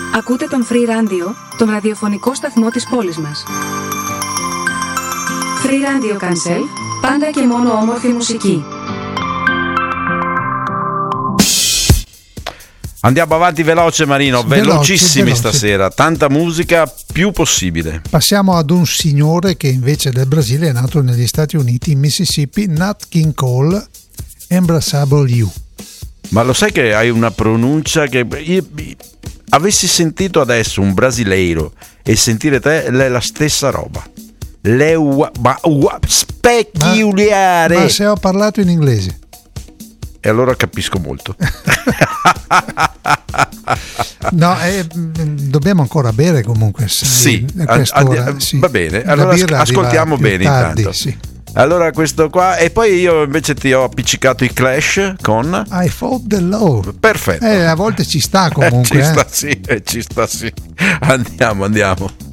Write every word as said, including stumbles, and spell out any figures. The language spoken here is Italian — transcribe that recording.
Ακούτε τον Free Radio, τον ραδιοφωνικό σταθμό της πόλης μας. Free Radio Cancel, πάντα και μόνο όμορφη μουσική. Andiamo avanti veloce Marino, veloce, velocissimi veloce. Stasera, tanta musica più possibile. Passiamo ad un signore che invece del Brasile è nato negli Stati Uniti, in Mississippi, Nat King Cole, Embraceable You. Ma lo sai che hai una pronuncia che io, avessi sentito adesso un brasileiro e sentire te è la stessa roba. Le ua, ma, ua, speculare. Ma, ma se ho parlato in inglese. E allora capisco molto. No, eh, dobbiamo ancora bere comunque. Sì, andi- and- sì. va bene. La Allora birra ascoltiamo arriva più bene tardi, intanto. sì. Allora questo qua, e poi io invece ti ho appiccicato i Clash con I Fought the Law. Perfetto. Eh, a volte ci sta comunque. Eh, ci sta eh. sì, eh, ci sta sì. Andiamo, andiamo.